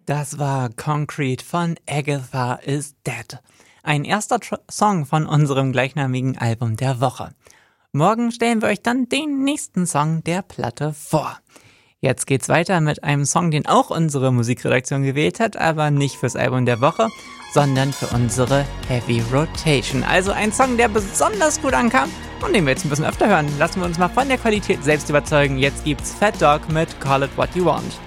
Das war Concrete von Agatha is Dead. Ein erster Song von unserem gleichnamigen Album der Woche. Morgen stellen wir euch dann den nächsten Song der Platte vor. Jetzt geht's weiter mit einem Song, den auch unsere Musikredaktion gewählt hat, aber nicht fürs Album der Woche, sondern für unsere Heavy Rotation. Also ein Song, der besonders gut ankam und den wir jetzt ein bisschen öfter hören. Lassen wir uns mal von der Qualität selbst überzeugen. Jetzt gibt's Fat Dog mit Call It What You Want.